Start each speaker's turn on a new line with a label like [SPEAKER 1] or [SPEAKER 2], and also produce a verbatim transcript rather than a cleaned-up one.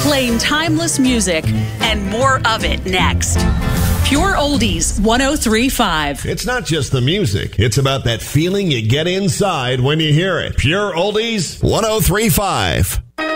[SPEAKER 1] Playing timeless music and more of it next. Pure Oldies one oh three point five.
[SPEAKER 2] It's not just the music. It's about that feeling you get inside when you hear it. Pure Oldies one oh three point five.